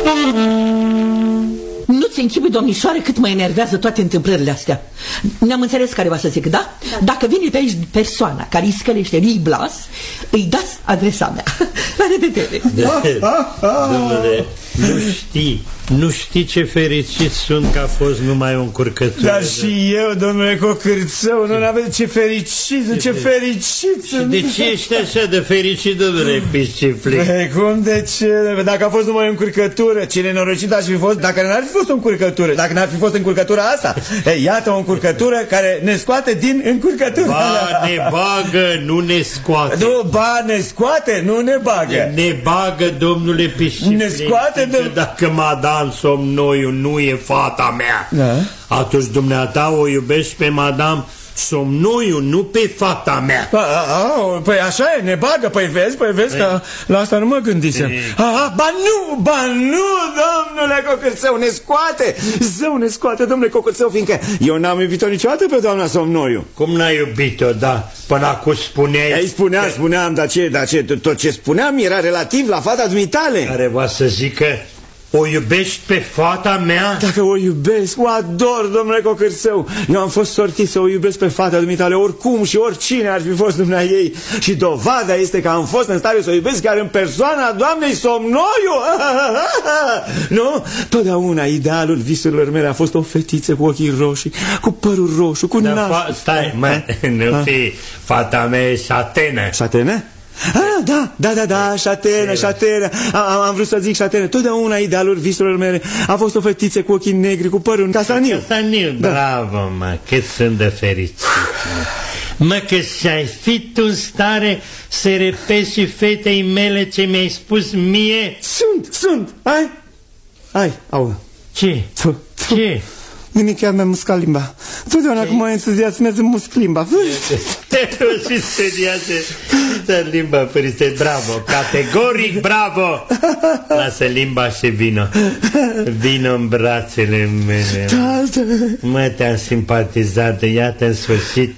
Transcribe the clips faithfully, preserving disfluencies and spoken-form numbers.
Nu-ți închipui, domnișoare, cât mă enervează toate întâmplările astea. Ne-am înțeles care va să zic, da? Da. Dacă vine pe aici persoana care îi scălește lui Blas, îi dați adresa mea. La revedere. Domnule, nu știi, nu știi ce fericit sunt că a fost numai o încurcătură. Dar și eu, domnule Cocârțău, nu aveți ce fericit, ce fericit. Și de ce ești așa de fericit, domnule Pisciflic? Cum de ce? Dacă a fost numai o încurcătură, ce nenorocit aș fi fost dacă n-ar fi fost o încurcătură, dacă n-ar fi fost încurcătura asta. Ei, iată o încurcătură care ne scoate din încurcătură. Ba, ne bagă, nu ne scoate. Nu, ba, ne scoate, nu ne bagă. Ne bagă, domnule Pisciflic. Ne scoate, domnule. Dacă Madame Somnoiu nu e fata mea, da, atunci dumneata o iubești pe Madame Somnoiu, nu pe fata mea. A, a, a, păi așa e, ne bagă, păi vezi, păi vezi că la asta nu mă gândisem. A, a, ba nu, ba nu, domnule Cocârțău, ne scoate, zău ne scoate, domnule Cocârțău, fiindcă eu n-am iubit-o niciodată pe doamna Somnoiu. Cum n-ai iubit-o, da? Până acum spuneai... Ei, spuneam, că... spuneam, dar ce, dar ce, tot ce spuneam era relativ la fata dumitale. Care va să zică... O iubești pe fata mea? Dacă o iubesc, o ador, domnule Cocârțău. Eu am fost sortit să o iubesc pe fata dumitale oricum și oricine ar fi fost dumnea ei. Și dovada este că am fost în stare să o iubesc chiar în persoana doamnei Somnoiu. Nu? Totdeauna idealul visurilor mele a fost o fetiță cu ochii roșii, cu părul roșu, cu da, nas. Stai, mă, nu fi, fata mea e șatenă. Șatenă? Ah, da, da, da, da, șatenă, șatenă. Am, am vrut să zic șatenă. Totdeauna idealul visurilor mele a fost o fetiță cu ochii negri, cu părul castaniu. Castaniu, da. Bravo, mă, cât sunt de fericit, mă. Mă, că și-ai fi tu în stare să repezi și fetei mele ce mi-ai spus mie? Sunt, sunt, ai, ai, au. Ce? Tu, tu. Ce? Nimic, chiar mi-a muscat limba. Totdeauna cum mă entuziasmează, musc limba. Te-ai și studiate limba, fericite, bravo, categoric bravo. Lasă limba și vino. Vino în brațele mele. Tată. Mă, te-am simpatizat, iată în sfârșit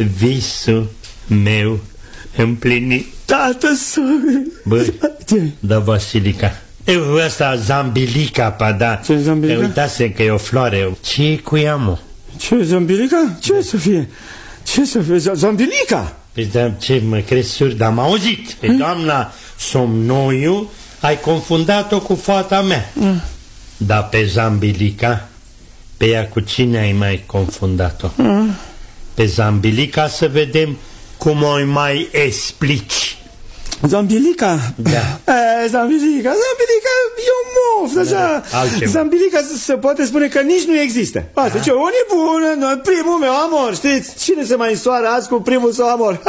visul meu împlinit. Tată, sorry. Bă, da, Vasilica. Eu ăsta, zambilica, pa, da. Ce zambilica? Uitase că e o floare. Ce e cu ea, mă? Ce, zambilica? Ce să fie? Ce să fie? Zambilica? Păi, da, ce, mă crezi surd? Am auzit. Pe doamna Somnoiu ai confundat-o cu fata mea. Mm. Dar pe zambilica, pe ea cu cine ai mai confundat-o? Mm. Pe zambilica să vedem cum o mai explici. Zambilica? Da. E, zambilica, zambilica e un moft, așa. Da, zambilica se, se poate spune că nici nu există. Asta, da. Ce, o nebună, primul meu amor, știți? Cine se mai însoară azi cu primul său amor?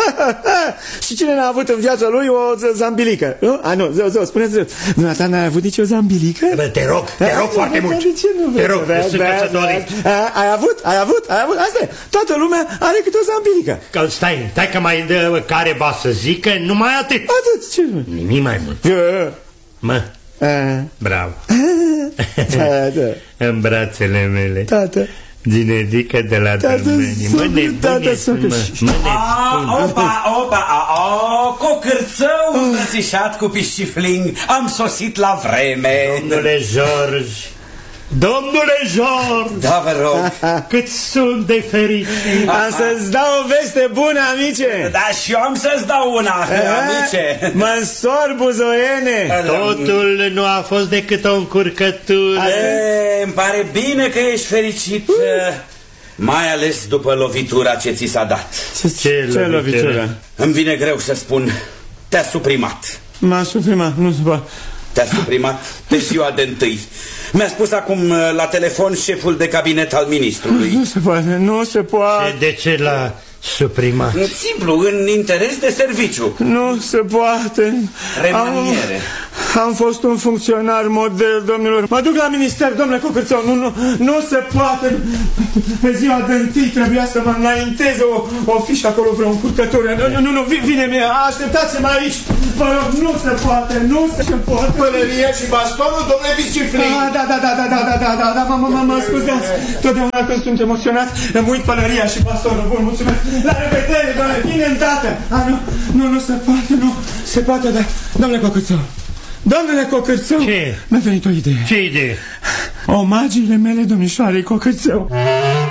Și cine n-a avut în viața lui o zambilică? Nu? A, nu, zău, zău, spuneți-vă. Dumneata n-ai avut nicio zambilică? Bă, te rog, te rog foarte mult. De ce nu te rog, eu sunt căsătorit. Ai avut, ai avut, ai avut, asta e. Toată lumea are câte o zambilică. Că, stai, stai că mai dă care va să zică, numai atât. Atât, ce? Nimic mai mult. Mă, bravo. Tată. În brațele mele. Tată. Ginerică de la Dărmenii. Mă nebuneți, mă, mă Opa, opa, o, Cocârțău îmbrățișat cu Piscifling. Am sosit la vreme. Domnule George, domnule George, da, vă rog. Cât sunt de fericit. Am să-ți dau o veste bună, amice. Da, și eu am să-ți dau una, amice. Mă însor, buzoiene. Totul nu a fost decât o încurcătură. E, îmi pare bine că ești fericit, uh. mai ales după lovitura ce ți s-a dat. Ce, ce, ce lovitură? lovitură? Îmi vine greu să spun. Te-a suprimat. M-a suprimat, nu se poate. Te-a suprimat pe ziua de întâi. Mi-a spus acum la telefon șeful de cabinet al ministrului. Nu se poate, nu se poate. De ce l-a suprimat? Simplu, în interes de serviciu. Nu se poate. Remaniere. Am, am fost un funcționar model, domnilor. Mă duc la minister, domnule Cocârțău. Nu, nu, nu se poate. Pe ziua de întâi trebuia să mă înaintez o, o fișă acolo, vreo încurcătură. Nu, nu, nu, nu, vine mie, așteptați-mă aici. Vă rog, nu se poate, nu se poate. Pălăria și bastonul, domnule Piscifling. Ah, da, da, da, da, da, da, da, da, da, mă, mă, mă, scuzați. Totdeauna când sunt emoționat, îmi uit pălăria și bastonul. Bun, mulțumesc. La revedere, doamne, vine îndată. Ah, nu, nu, nu se poate, nu se poate, da. Domnule Cocârțău, Domnule Cocârțău, Ce? mi-a venit o idee. Ce idee? Omagiile mele domnișoarei Cocârțău.